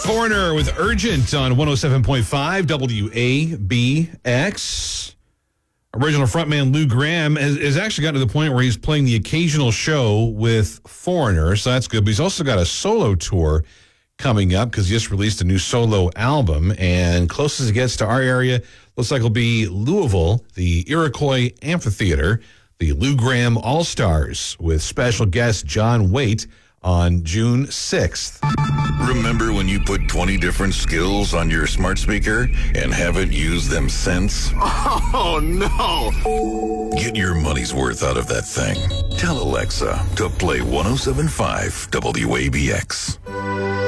Foreigner with Urgent on 107.5 WABX. Original frontman Lou Gramm has actually gotten to the point where he's playing the occasional show with Foreigner, so that's good. But he's also got a solo tour coming up because he just released a new solo album. And closest it gets to our area, looks like it'll be Louisville, the Iroquois Amphitheater, the Lou Gramm All-Stars with special guest John Waite on June 6th. Remember when you put 20 different skills on your smart speaker and haven't used them since? Oh, no. Get your money's worth out of that thing. Tell Alexa to play 107.5 WABX.